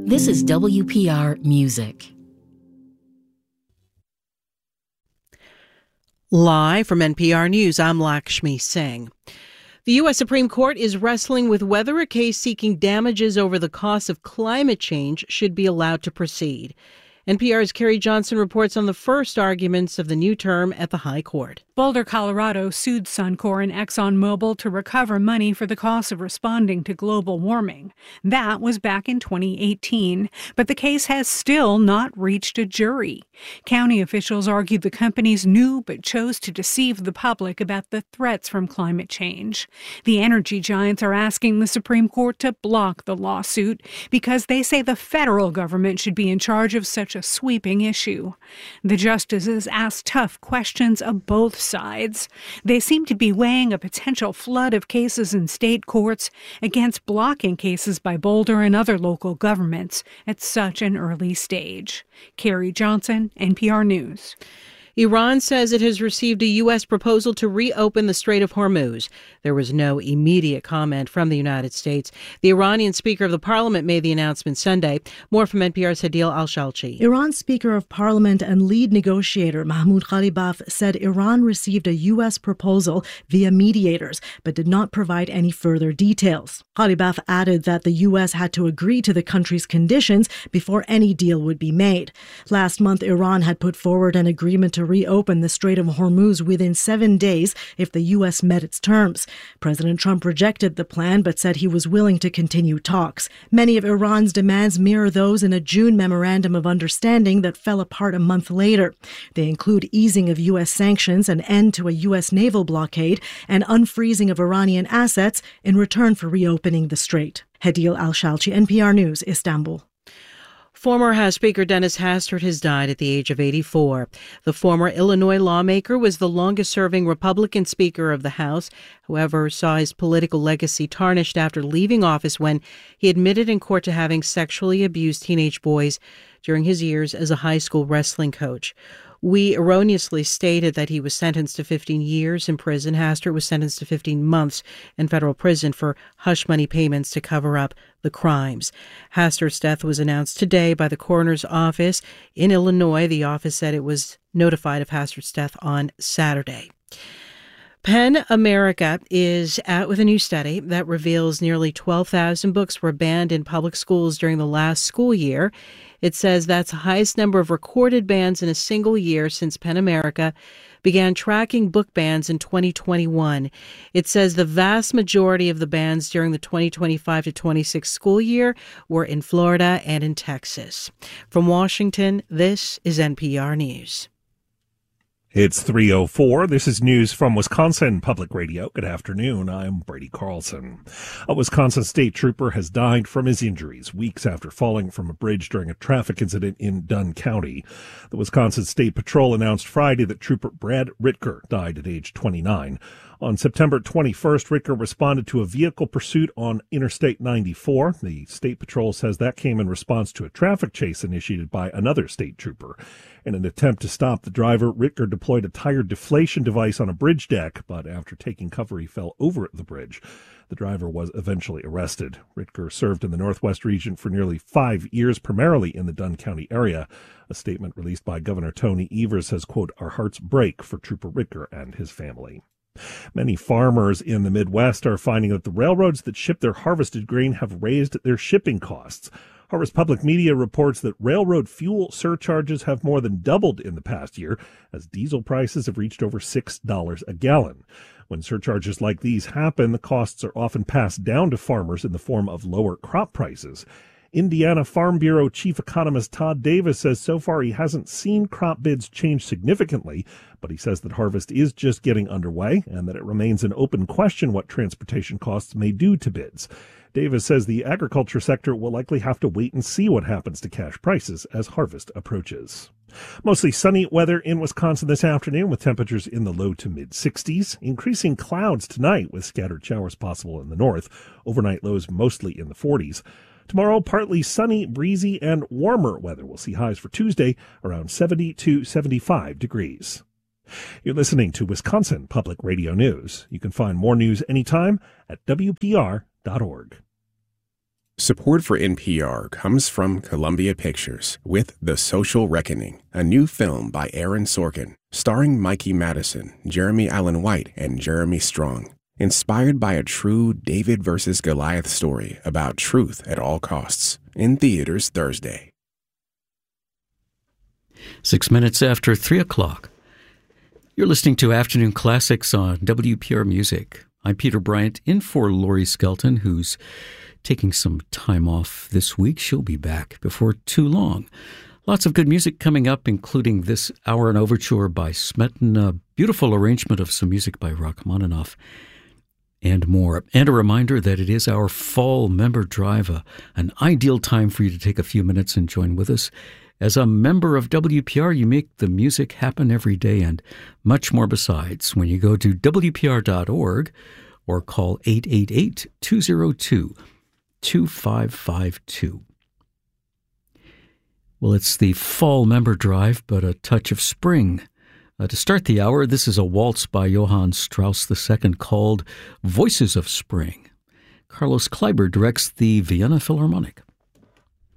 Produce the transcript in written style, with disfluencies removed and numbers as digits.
This is WPR Music. Live from NPR News, I'm Lakshmi Singh. The U.S. Supreme Court is wrestling with whether a case seeking damages over the cost of climate change should be allowed to proceed. NPR's Carrie Johnson reports on the first arguments of the new term at the High Court. Boulder, Colorado sued Suncor and ExxonMobil to recover money for the cost of responding to global warming. That was back in 2018, but the case has still not reached a jury. County officials argued the companies knew but chose to deceive the public about the threats from climate change. The energy giants are asking the Supreme Court to block the lawsuit because they say the federal government should be in charge of such a sweeping issue. The justices asked tough questions of both sides. They seem to be weighing a potential flood of cases in state courts against blocking cases by Boulder and other local governments at such an early stage. Carrie Johnson, NPR News. Iran says it has received a U.S. proposal to reopen the Strait of Hormuz. There was no immediate comment from the United States. The Iranian Speaker of the Parliament made the announcement Sunday. More from NPR's Hadil Al-Shalchi. Iran's Speaker of Parliament and lead negotiator Mahmoud Ghalibaf said Iran received a U.S. proposal via mediators, but did not provide any further details. Ghalibaf added that the U.S. had to agree to the country's conditions before any deal would be made. Last month, Iran had put forward an agreement to reopen the Strait of Hormuz within 7 days if the U.S. met its terms. President Trump rejected the plan but said he was willing to continue talks. Many of Iran's demands mirror those in a June memorandum of understanding that fell apart a month later. They include easing of U.S. sanctions, an end to a U.S. naval blockade, and unfreezing of Iranian assets in return for reopening the strait. Hadil Al-Shalchi, NPR News, Istanbul. Former House Speaker Dennis Hastert has died at the age of 84. The former Illinois lawmaker was the longest-serving Republican Speaker of the House, however, saw his political legacy tarnished after leaving office when he admitted in court to having sexually abused teenage boys during his years as a high school wrestling coach. We erroneously stated that he was sentenced to 15 years in prison. Hastert was sentenced to 15 months in federal prison for hush money payments to cover up the crimes. Hastert's death was announced today by the coroner's office in Illinois. The office said it was notified of Hastert's death on Saturday. PEN America is out with a new study that reveals nearly 12,000 books were banned in public schools during the last school year. It says that's the highest number of recorded bans in a single year since PEN America began tracking book bans in 2021. It says the vast majority of the bans during the 2025 to 26 school year were in Florida and in Texas. From Washington, this is NPR News. It's 3:04. This is news from Wisconsin Public Radio. Good afternoon. I'm Brady Carlson. A Wisconsin state trooper has died from his injuries weeks after falling from a bridge during a traffic incident in Dunn County. The Wisconsin State Patrol announced Friday that Trooper Brad Ritker died at age 29. On September 21st, Ritker responded to a vehicle pursuit on Interstate 94. The State Patrol says that came in response to a traffic chase initiated by another state trooper. In an attempt to stop the driver, Ritker deployed a tire deflation device on a bridge deck, but after taking cover, he fell over the bridge. The driver was eventually arrested. Ritker served in the Northwest region for nearly 5 years, primarily in the Dunn County area. A statement released by Governor Tony Evers says, quote, "Our hearts break for Trooper Ritker and his family." Many farmers in the Midwest are finding that the railroads that ship their harvested grain have raised their shipping costs. Harvest Public Media reports that railroad fuel surcharges have more than doubled in the past year as diesel prices have reached over $6 a gallon. When surcharges like these happen, the costs are often passed down to farmers in the form of lower crop prices. Indiana Farm Bureau Chief Economist Todd Davis says so far he hasn't seen crop bids change significantly, but he says that harvest is just getting underway and that it remains an open question what transportation costs may do to bids. Davis says the agriculture sector will likely have to wait and see what happens to cash prices as harvest approaches. Mostly sunny weather in Wisconsin this afternoon with temperatures in the low to mid-60s. Increasing clouds tonight with scattered showers possible in the north. Overnight lows mostly in the 40s. Tomorrow, partly sunny, breezy, and warmer weather. We'll see highs for Tuesday around 70 to 75 degrees. You're listening to Wisconsin Public Radio News. You can find more news anytime at WPR.org. Support for NPR comes from Columbia Pictures with The Social Reckoning, a new film by Aaron Sorkin, starring Mikey Madison, Jeremy Allen White, and Jeremy Strong. Inspired by a true David versus Goliath story about truth at all costs. In theaters Thursday. 6 minutes after 3 o'clock. You're listening to Afternoon Classics on WPR Music. I'm Peter Bryant, in for Laurie Skelton, who's taking some time off this week. She'll be back before too long. Lots of good music coming up, including this hour an overture by Smetan, a beautiful arrangement of some music by Rachmaninoff, and more. And a reminder that it is our fall member drive, an ideal time for you to take a few minutes and join with us. As a member of WPR, you make the music happen every day and much more besides when you go to WPR.org or call 888-202-2552. Well, it's the fall member drive, but a touch of spring. To start the hour, this is a waltz by Johann Strauss II called Voices of Spring. Carlos Kleiber directs the Vienna Philharmonic.